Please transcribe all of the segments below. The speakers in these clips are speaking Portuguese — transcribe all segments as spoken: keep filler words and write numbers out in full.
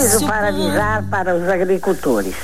aviso para avisar para os agricultores.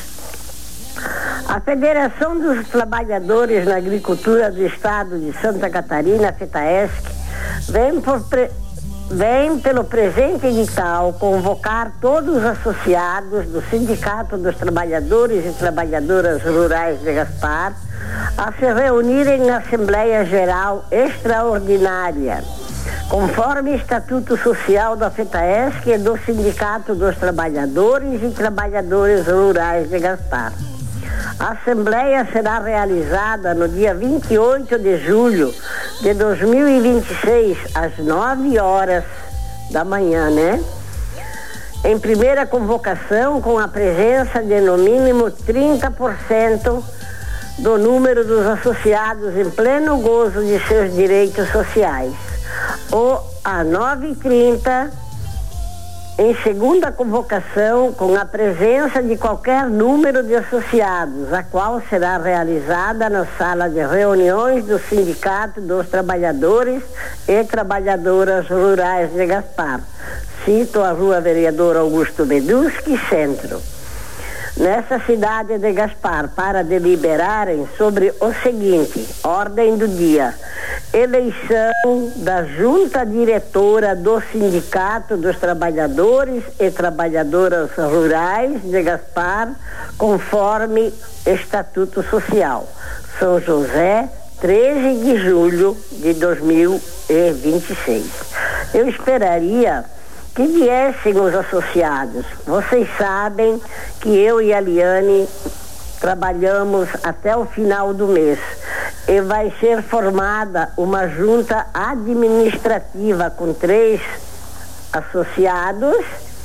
A Federação dos Trabalhadores na Agricultura do Estado de Santa Catarina, a FETAESC, vem, por pre... vem pelo presente edital convocar todos os associados do Sindicato dos Trabalhadores e Trabalhadoras Rurais de Gaspar a se reunirem na Assembleia Geral Extraordinária, conforme Estatuto Social da FETAESC e do Sindicato dos Trabalhadores e Trabalhadoras Rurais de Gaspar. A Assembleia será realizada no dia vinte e oito de julho de dois mil e vinte e seis, às nove horas da manhã, né? Em primeira convocação, com a presença de no mínimo trinta por cento do número dos associados em pleno gozo de seus direitos sociais. Ou às nove e trinta, em segunda convocação, com a presença de qualquer número de associados, a qual será realizada na sala de reuniões do Sindicato dos Trabalhadores e Trabalhadoras Rurais de Gaspar. Cito a Rua Vereador Augusto Beduschi, Centro. Nessa cidade de Gaspar, para deliberarem sobre o seguinte: ordem do dia: eleição da junta diretora do Sindicato dos Trabalhadores e Trabalhadoras Rurais de Gaspar, conforme Estatuto Social. São José, treze de julho de dois mil e vinte e seis. Eu esperaria que viessem os associados. Vocês sabem que eu e a Liane trabalhamos até o final do mês e vai ser formada uma junta administrativa com três associados,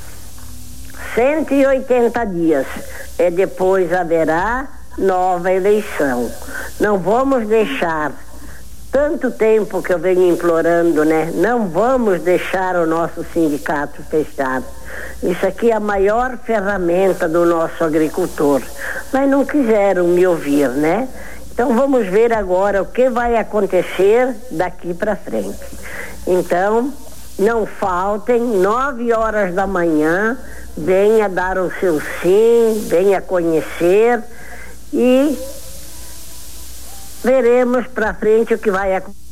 cento e oitenta dias, e depois haverá nova eleição. Não vamos deixar, tanto tempo que eu venho implorando, né? Não vamos deixar o nosso sindicato fechado. Isso aqui é a maior ferramenta do nosso agricultor. Mas não quiseram me ouvir, né? Então vamos ver agora o que vai acontecer daqui para frente. Então, não faltem, nove horas da manhã, venha dar o seu sim, venha conhecer e veremos para frente o que vai acontecer.